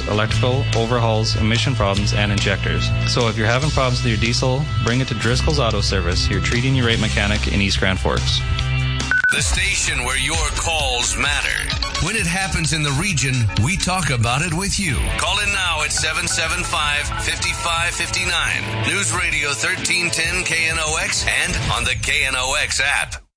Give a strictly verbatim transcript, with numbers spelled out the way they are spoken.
service electrical, overhauls, emission problems, and injectors. So if you're having problems with your diesel, bring it to Driscoll's Auto Service, your treating your rate mechanic in East Grand Forks. The station where your calls matter. When it happens in the region, we talk about it with you. Call in now at seven seven five, five five five nine. News Radio thirteen ten K N O X and on the K N O X app.